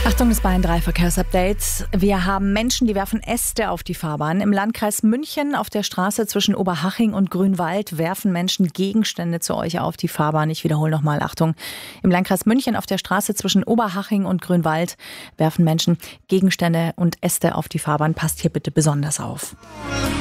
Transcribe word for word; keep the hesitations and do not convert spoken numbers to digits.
Achtung, das Bayern drei Verkehrsupdates. Wir haben Menschen, die werfen Äste auf die Fahrbahn. Im Landkreis München auf der Straße zwischen Oberhaching und Grünwald werfen Menschen Gegenstände zu euch auf die Fahrbahn. Ich wiederhole nochmal, Achtung. Im Landkreis München auf der Straße zwischen Oberhaching und Grünwald werfen Menschen Gegenstände und Äste auf die Fahrbahn. Passt hier bitte besonders auf.